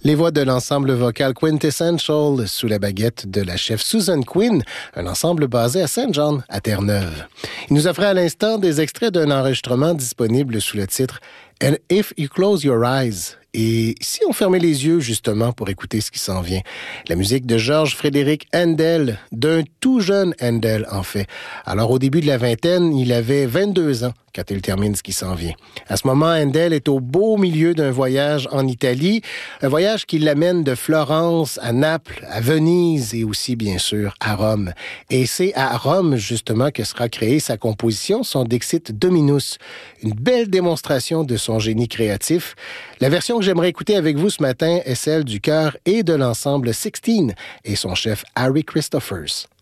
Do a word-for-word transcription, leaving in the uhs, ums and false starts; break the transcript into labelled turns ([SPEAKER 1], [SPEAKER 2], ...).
[SPEAKER 1] Les voix de l'ensemble vocal Quintessential sous la baguette de la chef Susan Quinn, un ensemble basé à Saint-John, à Terre-Neuve. Il nous offrait à l'instant des extraits d'un enregistrement disponible sous le titre « And If You Close Your Eyes ». Et si on fermait les yeux, justement, pour écouter ce qui s'en vient? La musique de Georges Frédéric Handel, d'un tout jeune Handel, en fait. Alors, au début de la vingtaine, il avait vingt-deux ans quand il termine ce qui s'en vient. À ce moment, Handel est au beau milieu d'un voyage en Italie, un voyage qui l'amène de Florence à Naples, à Venise et aussi, bien sûr, à Rome. Et c'est à Rome, justement, que sera créée sa composition, son Dixit Dominus, une belle démonstration de son génie créatif. La version que j'aimerais écouter avec vous ce matin est celle du chœur et de l'ensemble Sixteen et son chef Harry Christophers.